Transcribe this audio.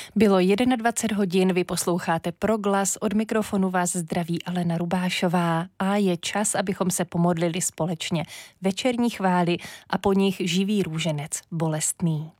Bylo 21 hodin, vy posloucháte Proglas, od mikrofonu vás zdraví Alena Rubášová a je čas, abychom se pomodlili společně večerní chvály a po nich živý růženec bolestný.